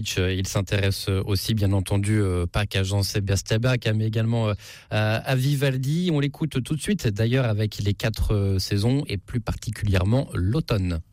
Il s'intéresse aussi, bien entendu, pas qu'à Jean-Sébastien Bach, mais également à Vivaldi. On l'écoute tout de suite, d'ailleurs, avec les 4 saisons et plus particulièrement l'automne.